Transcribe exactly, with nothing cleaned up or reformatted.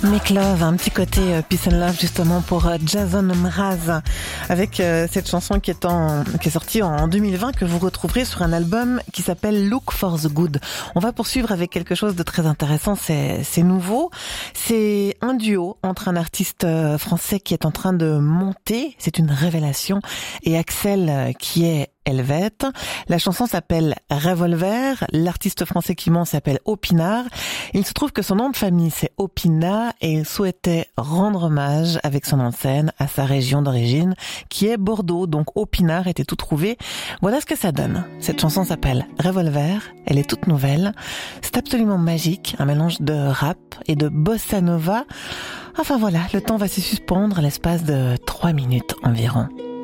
Make Love, un petit côté euh, Peace and Love justement pour euh, Jason Mraz avec euh, cette chanson qui est, en, qui est sortie en deux mille vingt que vous retrouverez sur un album qui s'appelle Look for the Good. On va poursuivre avec quelque chose de très intéressant, c'est, c'est nouveau. C'est un duo entre un artiste euh, français qui est en train de monter, c'est une révélation, et Axel euh, qui est helvète. La chanson s'appelle Revolver. L'artiste français qui monte s'appelle Opinard. Il se trouve que son nom de famille c'est Opina et il souhaitait rendre hommage avec son nom de scène à sa région d'origine qui est Bordeaux. Donc Opinard était tout trouvé. Voilà ce que ça donne. Cette chanson s'appelle Revolver. Elle est toute nouvelle. C'est absolument magique. Un mélange de rap et de bossa nova. Enfin voilà, le temps va se suspendre à l'espace de trois minutes environ.